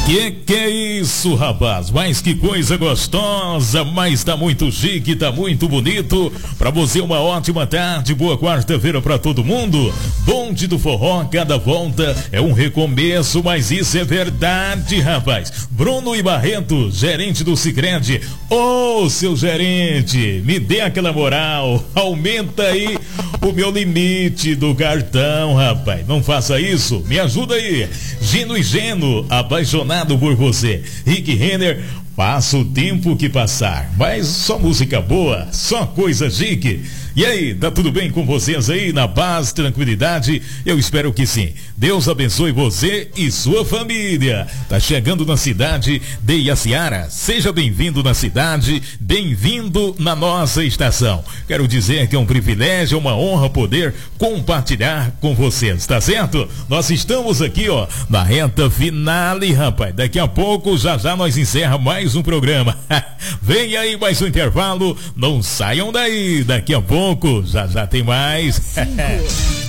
Que é isso, rapaz? Mas que coisa gostosa, mas tá muito chique, tá muito bonito. Pra você uma ótima tarde, boa quarta-feira pra todo mundo. Bonde do Forró, cada volta é um recomeço, mas isso é verdade, rapaz. Bruno e Barreto, gerente do Sicredi. Ô, seu gerente, me dê aquela moral, aumenta aí o meu limite do cartão, rapaz. Não faça isso, me ajuda aí. Gino e Geno, apaixonado por você. Rick Renner, passa o tempo que passar, mas só música boa, só coisa chique. E aí, tá tudo bem com vocês aí, na paz, tranquilidade? Eu espero que sim. Deus abençoe você e sua família. Tá chegando na cidade de Iaciara. Seja bem-vindo na cidade, bem-vindo na nossa estação. Quero dizer que é um privilégio, uma honra poder compartilhar com vocês, tá certo? Nós estamos aqui, ó, na reta finale, rapaz. Daqui a pouco, já nós encerra mais um programa. Vem aí mais um intervalo, não saiam daí. Daqui a pouco, já tem mais.